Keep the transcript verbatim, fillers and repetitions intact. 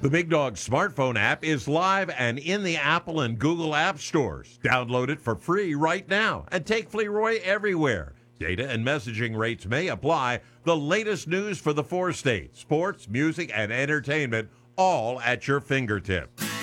The Big Dog smartphone app is live and in the Apple and Google app stores. Download it for free right now and take Fleroy everywhere. Data and messaging rates may apply. The latest news for the four states, sports, music, and entertainment, all at your fingertips.